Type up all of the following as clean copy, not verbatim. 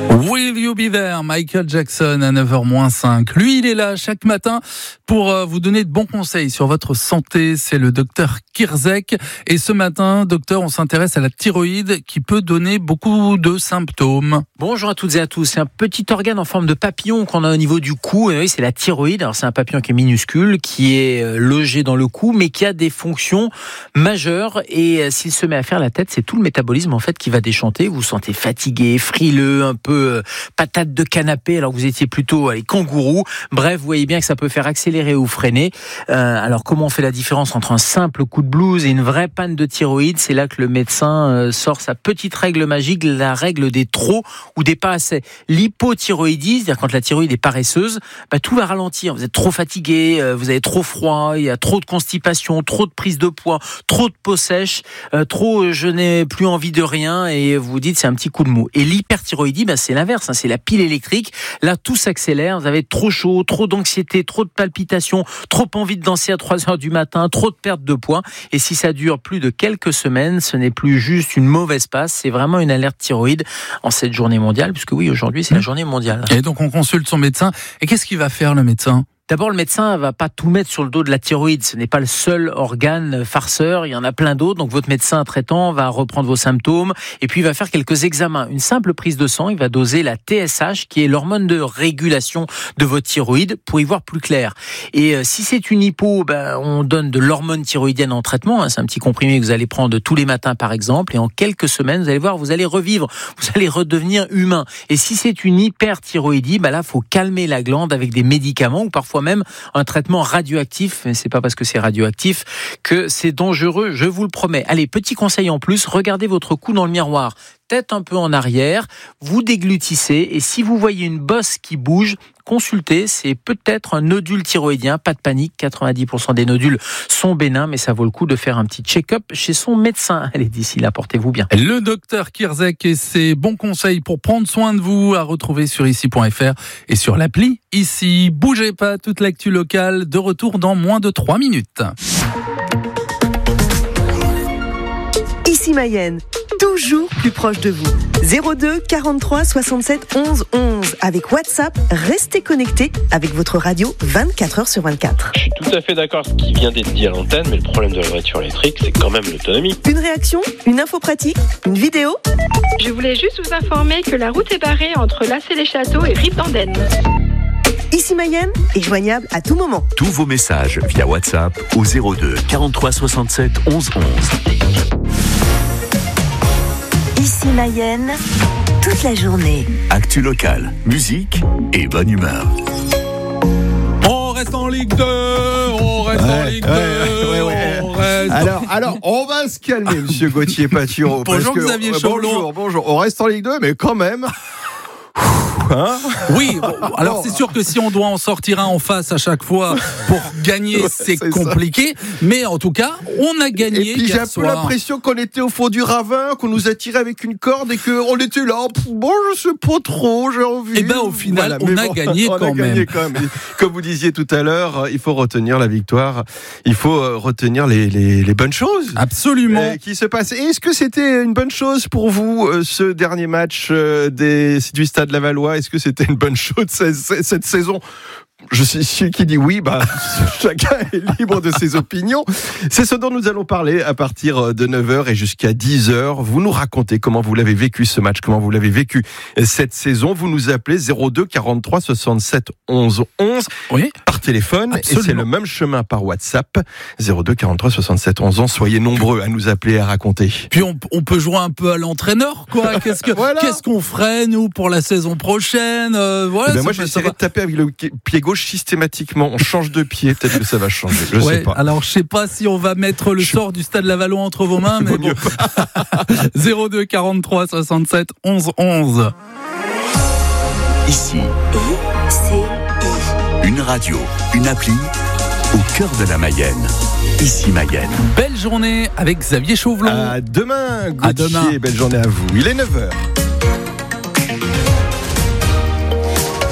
Will You Be There, Michael Jackson à 9h-5. Lui, il est là chaque matin pour vous donner de bons conseils sur votre santé. C'est le docteur Kirzek. Et ce matin, docteur, on s'intéresse à la thyroïde qui peut donner beaucoup de symptômes. Bonjour à toutes et à tous. C'est un petit organe en forme de papillon qu'on a au niveau du cou. Et oui, c'est la thyroïde. Alors, c'est un papillon qui est minuscule, qui est logé dans le cou, mais qui a des fonctions majeures. Et s'il se met à faire la tête, c'est tout le métabolisme en fait qui va déchanter. Vous vous sentez fatigué, frileux, un peu patate de canapé, alors que vous étiez plutôt kangourou. Bref, vous voyez bien que ça peut faire accélérer ou freiner. Alors, comment on fait la différence entre un simple coup de blues et une vraie panne de thyroïde? C'est là que le médecin sort sa petite règle magique, la règle des trop ou des pas assez. L'hypothyroïdie, c'est-à-dire quand la thyroïde est paresseuse, tout va ralentir. Vous êtes trop fatigué, vous avez trop froid, il y a trop de constipation, trop de prise de poids, trop de peau sèche, trop je n'ai plus envie de rien et vous vous dites c'est un petit coup de mou. Et l'hyperthyroïdie, c'est l'inverse, c'est la pile électrique. Là, tout s'accélère, vous avez trop chaud, trop d'anxiété, trop de palpitations, trop envie de danser à 3h du matin, trop de perte de poids. Et si ça dure plus de quelques semaines, ce n'est plus juste une mauvaise passe, c'est vraiment une alerte thyroïde en cette journée mondiale, puisque oui, aujourd'hui, c'est la journée mondiale. Et donc, on consulte son médecin. Et qu'est-ce qu'il va faire, le médecin ? D'abord, le médecin va pas tout mettre sur le dos de la thyroïde. Ce n'est pas le seul organe farceur. Il y en a plein d'autres. Donc, votre médecin traitant va reprendre vos symptômes et puis il va faire quelques examens. Une simple prise de sang, il va doser la TSH, qui est l'hormone de régulation de votre thyroïde, pour y voir plus clair. Et si c'est une hypo, on donne de l'hormone thyroïdienne en traitement. C'est un petit comprimé que vous allez prendre tous les matins, par exemple. Et en quelques semaines, vous allez voir, vous allez revivre. Vous allez redevenir humain. Et si c'est une hyperthyroïdie, là, faut calmer la glande avec des médicaments ou parfois même un traitement radioactif, mais c'est pas parce que c'est radioactif que c'est dangereux, je vous le promets. Allez, petit conseil en plus, regardez votre cou dans le miroir, tête un peu en arrière, vous déglutissez et si vous voyez une bosse qui bouge, consultez, c'est peut-être un nodule thyroïdien, pas de panique, 90% des nodules sont bénins, mais ça vaut le coup de faire un petit check-up chez son médecin. Allez, d'ici là, portez-vous bien. Le docteur Kirzek et ses bons conseils pour prendre soin de vous à retrouver sur ici.fr et sur l'appli Ici. Bougez pas, toute l'actu locale, de retour dans moins de 3 minutes. Ici Mayenne, toujours plus proche de vous. 02 43 67 11 11. Avec WhatsApp, restez connectés avec votre radio 24h/24. Je suis tout à fait d'accord avec ce qui vient d'être dit à l'antenne, mais le problème de la voiture électrique, c'est quand même l'autonomie. Une réaction, une info pratique, une vidéo. Je voulais juste vous informer que la route est barrée entre Lassay-les-Châteaux et Rive-d'Andenne. Ici Mayenne est joignable à tout moment. Tous vos messages via WhatsApp au 02 43 67 11 11. Ici Mayenne, toute la journée. Actu locale, musique et bonne humeur. On reste en Ligue 2, on reste en Ligue 2, on reste... Alors, on va se calmer, monsieur Gauthier Patureau. Bonjour Xavier Chauvelot. Bonjour. On reste en Ligue 2, mais quand même... Oui, alors c'est sûr que si on doit en sortir un en face à chaque fois pour gagner, c'est compliqué. Mais en tout cas, on a gagné. Et puis j'ai un peu l'impression qu'on était au fond du ravin, qu'on nous a tiré avec une corde et qu'on était là. Bon, je sais pas trop, j'ai envie. Et au final, on a gagné quand même. Comme vous disiez tout à l'heure, il faut retenir la victoire. Il faut retenir les bonnes choses. Absolument. Qui se passaient. Est-ce que c'était une bonne chose pour vous, ce dernier match du Stade Lavallois? Est-ce que c'était une bonne chose cette saison? Je suis celui qui dit oui, chacun est libre de ses opinions. C'est ce dont nous allons parler à partir de 9h et jusqu'à 10h. Vous nous racontez comment vous l'avez vécu ce match, comment vous l'avez vécu cette saison. Vous nous appelez 02 43 67 11 11 par téléphone. Absolument. Et c'est le même chemin par WhatsApp. 02 43 67 11 11. Soyez nombreux à nous appeler et à raconter. Puis on peut jouer un peu à l'entraîneur, quoi. Qu'est-ce qu'on ferait, nous, pour la saison prochaine? Moi, j'essaierai de taper avec le pied gauche systématiquement. On change de pied, peut-être que ça va changer. Je sais pas. Alors, je sais pas si on va mettre le sort du Stade Lavallois entre vos mains, mais bon. 02 43 67 11 11. Ici. Une radio, une appli au cœur de la Mayenne. Ici Mayenne. Belle journée avec Xavier Chauvelot. À demain, Gauthier. Belle journée à vous. Il est 9h.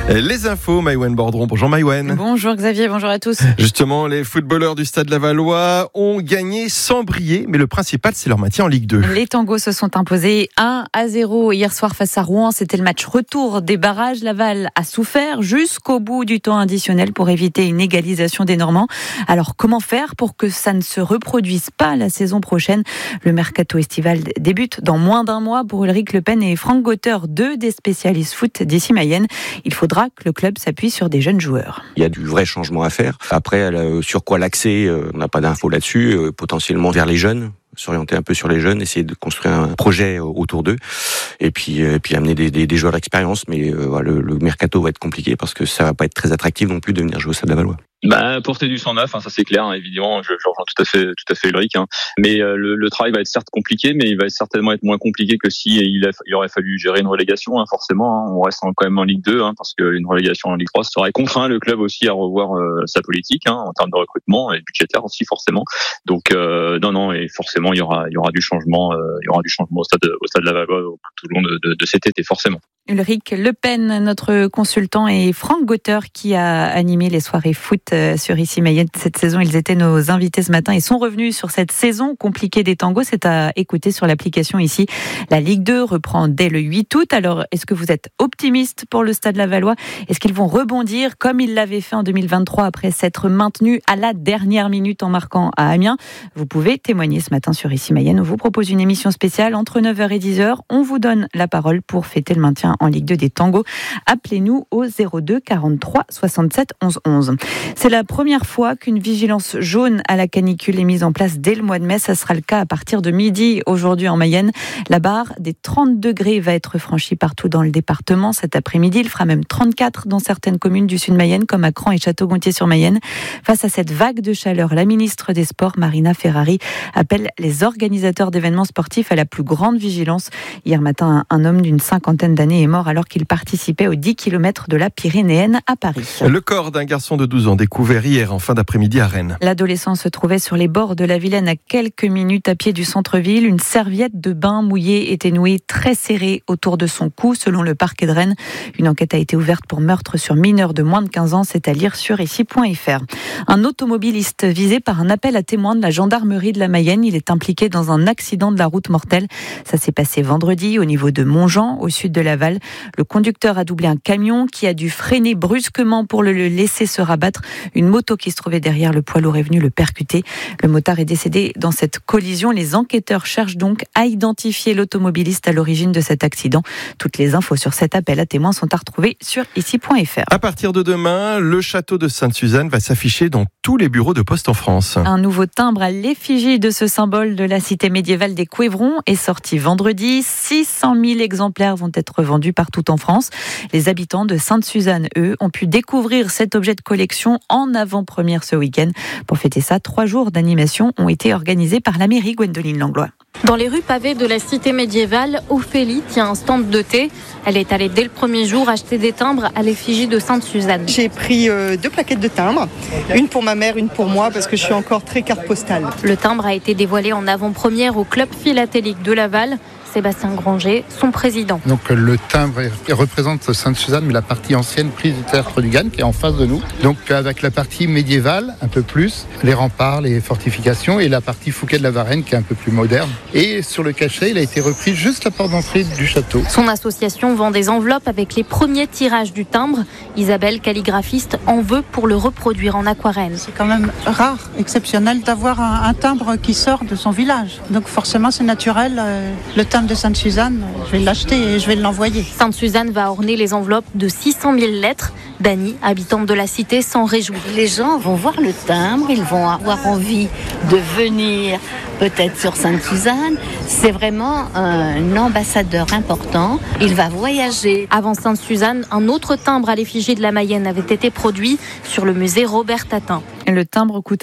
Les infos, Maïwen Bordron. Bonjour Maïwen. Bonjour Xavier, bonjour à tous. Justement, les footballeurs du Stade Lavallois ont gagné sans briller, mais le principal, c'est leur maintien en Ligue 2. Les Tangos se sont imposés 1-0 hier soir face à Rouen. C'était le match retour des barrages. Laval a souffert jusqu'au bout du temps additionnel pour éviter une égalisation des Normands. Alors, comment faire pour que ça ne se reproduise pas la saison prochaine ? Le mercato estival débute dans moins d'un mois pour Ulrich Le Pen et Franck Gauter, deux des spécialistes foot d'ici Mayenne. Il faudra que le club s'appuie sur des jeunes joueurs. Il y a du vrai changement à faire. Après, sur quoi l'axer, on n'a pas d'infos là-dessus. Potentiellement vers les jeunes, s'orienter un peu sur les jeunes, essayer de construire un projet autour d'eux, et puis amener des joueurs d'expérience. Mais le mercato va être compliqué parce que ça va pas être très attractif non plus de venir jouer au Stade Lavallois. Porter du sang neuf, ça c'est clair, évidemment, je rejoins tout à fait Ulrich, mais le travail va être certes compliqué, mais il va certainement être moins compliqué que si il aurait fallu gérer une relégation, forcément, on reste quand même en Ligue 2, parce qu'une relégation en Ligue 3, ça aurait contraint le club aussi à revoir sa politique, en termes de recrutement et budgétaire aussi forcément. Donc non, et forcément il y aura du changement, au stade Lavallois tout le long de cet été forcément. Ulrich Le Pen, notre consultant, et Franck Gauter qui a animé les soirées foot sur Ici Mayenne cette saison. Ils étaient nos invités ce matin et sont revenus sur cette saison compliquée des Tangos. C'est à écouter sur l'application ici. La Ligue 2 reprend dès le 8 août. Alors, est-ce que vous êtes optimiste pour le Stade Lavallois ? Est-ce qu'ils vont rebondir comme ils l'avaient fait en 2023 après s'être maintenus à la dernière minute en marquant à Amiens ? Vous pouvez témoigner ce matin sur Ici Mayenne. On vous propose une émission spéciale entre 9h et 10h. On vous donne la parole pour fêter le maintien en Ligue 2 des Tangos. Appelez-nous au 02 43 67 11 11. C'est la première fois qu'une vigilance jaune à la canicule est mise en place dès le mois de mai. Ça sera le cas à partir de midi aujourd'hui en Mayenne. La barre des 30 degrés va être franchie partout dans le département cet après-midi. Il fera même 34 dans certaines communes du sud Mayenne comme à Cran et Château-Gontier-sur-Mayenne. Face à cette vague de chaleur, la ministre des Sports, Marina Ferrari, appelle les organisateurs d'événements sportifs à la plus grande vigilance. Hier matin, un homme d'une cinquantaine d'années est mort alors qu'il participait aux 10 km de la Pyrénéenne à Paris. Le corps d'un garçon de 12 ans découvert hier en fin d'après-midi à Rennes. L'adolescent se trouvait sur les bords de la Vilaine à quelques minutes à pied du centre-ville. Une serviette de bain mouillée était nouée très serrée autour de son cou selon le parquet de Rennes. Une enquête a été ouverte pour meurtre sur mineur de moins de 15 ans, c'est à lire sur ici.fr. Un automobiliste visé par un appel à témoins de la gendarmerie de la Mayenne. Il est impliqué dans un accident de la route mortelle. Ça s'est passé vendredi au niveau de Montjean, au sud de Laval. Le conducteur a doublé un camion qui a dû freiner brusquement pour le laisser se rabattre. Une moto qui se trouvait derrière le poids lourd est venue le percuter. Le motard est décédé dans cette collision. Les enquêteurs cherchent donc à identifier l'automobiliste à l'origine de cet accident. Toutes les infos sur cet appel à témoins sont à retrouver sur ici.fr. À partir de demain, le château de Sainte-Suzanne va s'afficher dans tous les bureaux de poste en France. Un nouveau timbre à l'effigie de ce symbole de la cité médiévale des Couévrons est sorti vendredi. 600 000 exemplaires vont être vendus partout en France. Les habitants de Sainte-Suzanne, eux, ont pu découvrir cet objet de collection en avant-première ce week-end. Pour fêter ça, 3 jours d'animation ont été organisés par la mairie. Gwendoline Langlois. Dans les rues pavées de la cité médiévale, Ophélie tient un stand de thé. Elle est allée dès le premier jour acheter des timbres à l'effigie de Sainte-Suzanne. J'ai pris 2 plaquettes de timbres, une pour ma mère, une pour moi, parce que je suis encore très carte postale. Le timbre a été dévoilé en avant-première au club philatélique de Laval. Sébastien Granger, son président. Donc le timbre représente Sainte-Suzanne, mais la partie ancienne prise du théâtre du Gann qui est en face de nous. Donc avec la partie médiévale, un peu plus, les remparts, les fortifications, et la partie Fouquet de la Varenne qui est un peu plus moderne. Et sur le cachet, il a été repris juste la porte d'entrée du château. Son association vend des enveloppes avec les premiers tirages du timbre. Isabelle, calligraphiste, en veut pour le reproduire en aquarelle. C'est quand même rare, exceptionnel d'avoir un timbre qui sort de son village. Donc forcément c'est naturel, le timbre de Sainte-Suzanne, je vais l'acheter et je vais l'envoyer. Sainte-Suzanne va orner les enveloppes de 600 000 lettres. Dany, habitante de la cité, s'en réjouit. Les gens vont voir le timbre, ils vont avoir envie de venir peut-être sur Sainte-Suzanne. C'est vraiment un ambassadeur important. Il va voyager. Avant Sainte-Suzanne, un autre timbre à l'effigie de la Mayenne avait été produit sur le musée Robert Tatin. Le timbre coûte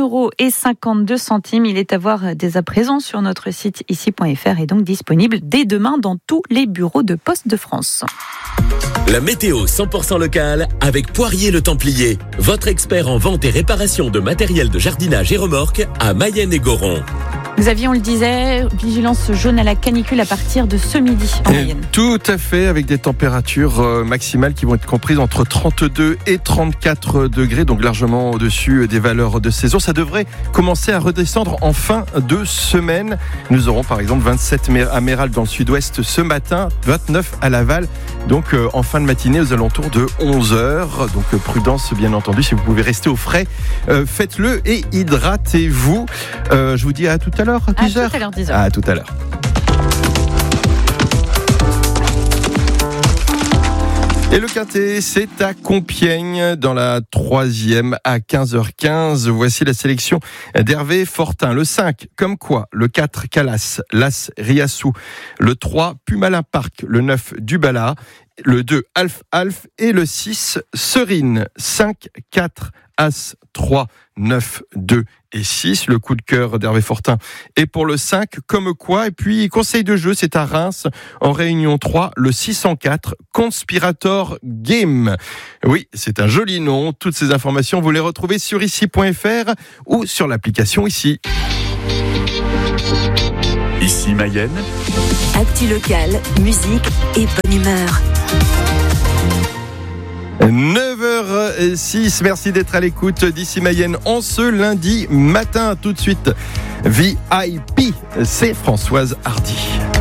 1,52 €. Il est à voir dès à présent sur notre site ici.fr et donc disponible dès demain dans tous les bureaux de Poste de France. La météo 100% locale avec Poirier le Templier, votre expert en vente et réparation de matériel de jardinage et remorques à Mayenne et Goron. Xavier, on le disait, vigilance jaune à la canicule à partir de ce midi en Mayenne. Tout à fait, avec des températures maximales qui vont être comprises entre 32 et 34 degrés, donc largement au-dessus des valeurs de saison. Ça devrait commencer à redescendre en fin de semaine. Nous aurons par exemple 27 à Méral dans le sud-ouest ce matin, 29 à Laval, donc en fin de matinée aux alentours de 11h. Donc prudence bien entendu, si vous pouvez rester au frais, faites-le et hydratez-vous. Je vous dis à tout à l'heure, à 10h. À tout à l'heure, 10h. À tout à l'heure. Et le quintet, c'est à Compiègne, dans la 3e à 15h15. Voici la sélection d'Hervé Fortin. Le 5, comme quoi, le 4, Calas, l'As, Riassou, le 3, Pumalin Park, le 9, Dubala, le 2, Alf et le 6, Serine. 5, 4, As, 3, 9, 2 et 6. Le coup de cœur d'Hervé Fortin est pour le 5, comme quoi. Et puis, conseil de jeu, c'est à Reims, en Réunion 3, le 604, Conspirator Game. Oui, c'est un joli nom. Toutes ces informations, vous les retrouvez sur ici.fr ou sur l'application Ici. Ici Mayenne. Actu locale, musique et bonne humeur. 9h06, merci d'être à l'écoute d'Ici Mayenne en ce lundi matin. Tout de suite, VIP, c'est Françoise Hardy.